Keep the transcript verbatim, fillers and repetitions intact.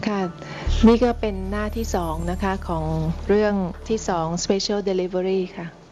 ค่ะนี่ก็เป็นหน้าที่สองนะคะของเรื่องที่สอง Special Delivery ค่ะ